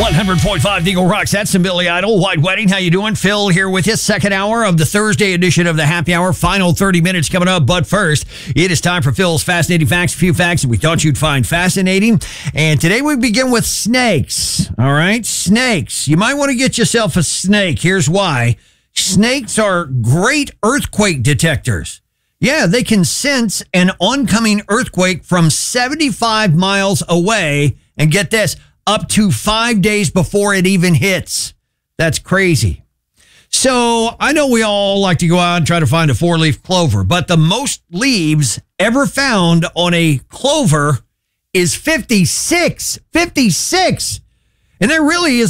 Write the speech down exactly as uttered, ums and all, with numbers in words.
one hundred point five Eagle Rocks. That's some Billy Idol. White Wedding. How you doing? Phil here with you. Second hour of the Thursday edition of the Happy Hour. Final thirty minutes coming up. But first, it is time for Phil's Fascinating Facts. A few facts that we thought you'd find fascinating. And today we begin with snakes. All right? Snakes. You might want to get yourself a snake. Here's why. Snakes are great earthquake detectors. Yeah, they can sense an oncoming earthquake from seventy-five miles away. And get this, up to five days before it even hits. That's crazy. So I know we all like to go out and try to find a four-leaf clover, but the most leaves ever found on a clover is fifty-six. fifty-six. And there really is